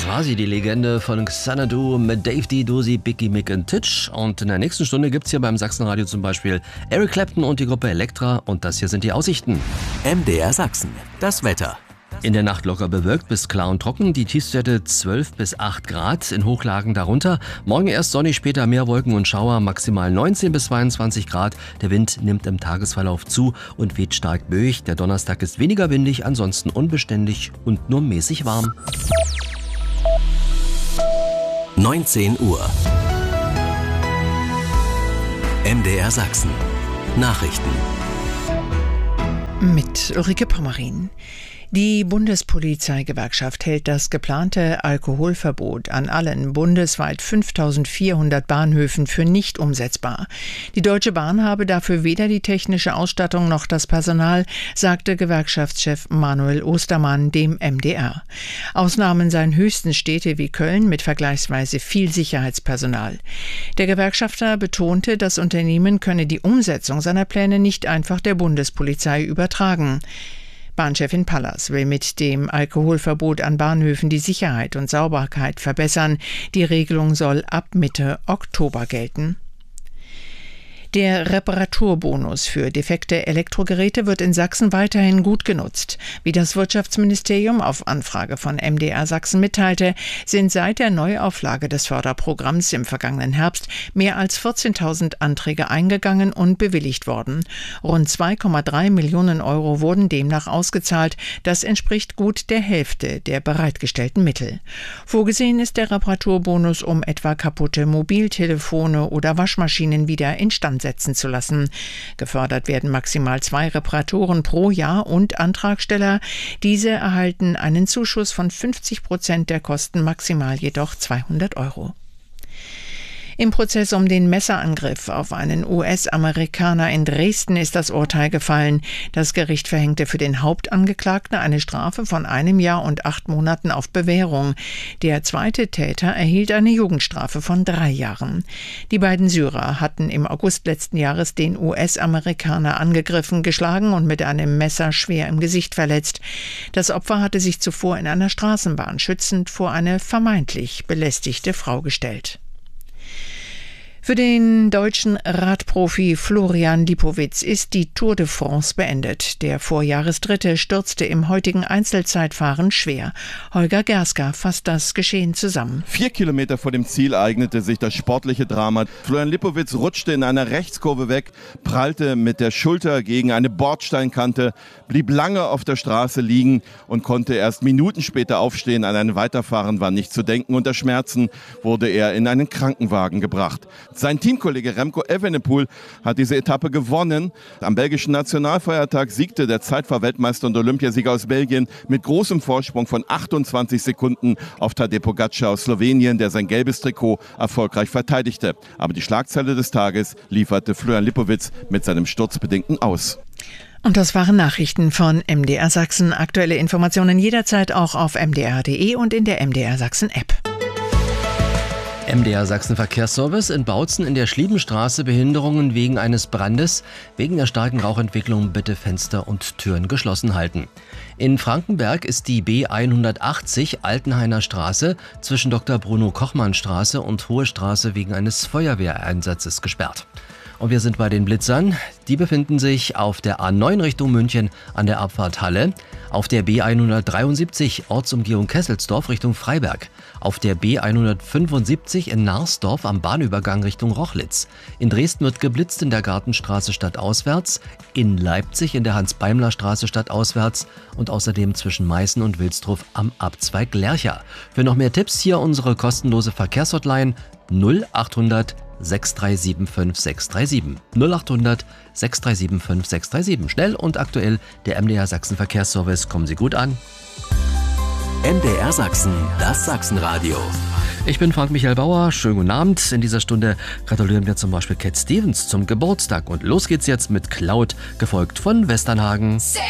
war sie, die Legende von Xanadu mit Dave D, Dozy, Biggie, Mick und Titch. Und in der nächsten Stunde gibt's hier beim Sachsenradio zum Beispiel Eric Clapton und die Gruppe Elektra. Und das hier sind die Aussichten. MDR Sachsen, das Wetter. In der Nacht locker bewölkt bis klar und trocken, die Tiefstwerte 12 bis 8 Grad, in Hochlagen darunter. Morgen erst sonnig, später mehr Wolken und Schauer, maximal 19 bis 22 Grad. Der Wind nimmt im Tagesverlauf zu und weht stark böig. Der Donnerstag ist weniger windig, ansonsten unbeständig und nur mäßig warm. 19 Uhr. MDR Sachsen. Nachrichten. Mit Ulrike Pommerin. Die Bundespolizeigewerkschaft hält das geplante Alkoholverbot an allen bundesweit 5.400 Bahnhöfen für nicht umsetzbar. Die Deutsche Bahn habe dafür weder die technische Ausstattung noch das Personal, sagte Gewerkschaftschef Manuel Ostermann dem MDR. Ausnahmen seien höchstens Städte wie Köln mit vergleichsweise viel Sicherheitspersonal. Der Gewerkschafter betonte, das Unternehmen könne die Umsetzung seiner Pläne nicht einfach der Bundespolizei übertragen. Bahnchefin Pallas will mit dem Alkoholverbot an Bahnhöfen die Sicherheit und Sauberkeit verbessern. Die Regelung soll ab Mitte Oktober gelten. Der Reparaturbonus für defekte Elektrogeräte wird in Sachsen weiterhin gut genutzt. Wie das Wirtschaftsministerium auf Anfrage von MDR Sachsen mitteilte, sind seit der Neuauflage des Förderprogramms im vergangenen Herbst mehr als 14.000 Anträge eingegangen und bewilligt worden. Rund 2,3 Millionen Euro wurden demnach ausgezahlt. Das entspricht gut der Hälfte der bereitgestellten Mittel. Vorgesehen ist der Reparaturbonus, um etwa kaputte Mobiltelefone oder Waschmaschinen wieder instand setzen zu lassen. Gefördert werden maximal 2 Reparaturen pro Jahr und Antragsteller. Diese erhalten einen Zuschuss von 50% der Kosten, maximal jedoch 200 Euro. Im Prozess um den Messerangriff auf einen US-Amerikaner in Dresden ist das Urteil gefallen. Das Gericht verhängte für den Hauptangeklagten eine Strafe von 1 Jahr und 8 Monaten auf Bewährung. Der zweite Täter erhielt eine Jugendstrafe von 3 Jahren. Die beiden Syrer hatten im August letzten Jahres den US-Amerikaner angegriffen, geschlagen und mit einem Messer schwer im Gesicht verletzt. Das Opfer hatte sich zuvor in einer Straßenbahn schützend vor eine vermeintlich belästigte Frau gestellt. Für den deutschen Radprofi Florian Lipowitz ist die Tour de France beendet. Der Vorjahresdritte stürzte im heutigen Einzelzeitfahren schwer. Holger Gerska fasst das Geschehen zusammen. 4 Kilometer vor dem Ziel ereignete sich das sportliche Drama. Florian Lipowitz rutschte in einer Rechtskurve weg, prallte mit der Schulter gegen eine Bordsteinkante, blieb lange auf der Straße liegen und konnte erst Minuten später aufstehen. An ein Weiterfahren war nicht zu denken. Unter Schmerzen wurde er in einen Krankenwagen gebracht. Sein Teamkollege Remco Evenepoel hat diese Etappe gewonnen. Am belgischen Nationalfeiertag siegte der Zeitfahr-Weltmeister und Olympiasieger aus Belgien mit großem Vorsprung von 28 Sekunden auf Tadej Pogačar aus Slowenien, der sein gelbes Trikot erfolgreich verteidigte. Aber die Schlagzeile des Tages lieferte Florian Lipowitz mit seinem sturzbedingten Aus. Und das waren Nachrichten von MDR Sachsen. Aktuelle Informationen jederzeit auch auf mdr.de und in der MDR Sachsen App. MDR Sachsen Verkehrsservice in Bautzen in der Schliebenstraße, Behinderungen wegen eines Brandes. Wegen der starken Rauchentwicklung bitte Fenster und Türen geschlossen halten. In Frankenberg ist die B180 Altenhainer Straße zwischen Dr. Bruno Kochmann Straße und Hohe Straße wegen eines Feuerwehreinsatzes gesperrt. Und wir sind bei den Blitzern. Die befinden sich auf der A9 Richtung München an der Abfahrt Halle, auf der B173 Ortsumgehung Kesselsdorf Richtung Freiberg, auf der B175 in Narsdorf am Bahnübergang Richtung Rochlitz. In Dresden wird geblitzt in der Gartenstraße stadtauswärts, in Leipzig in der Hans-Beimler-Straße stadtauswärts und außerdem zwischen Meißen und Wilsdruf am Abzweig Lercha. Für noch mehr Tipps hier unsere kostenlose Verkehrshotline 0800 637 637. 0800 637 637. Schnell und aktuell der MDR Sachsen Verkehrsservice. Kommen Sie gut an. MDR Sachsen, das Sachsenradio. Ich bin Frank-Michael Bauer. Schönen guten Abend. In dieser Stunde gratulieren wir zum Beispiel Cat Stevens zum Geburtstag. Und los geht's jetzt mit Cloud, gefolgt von Westernhagen.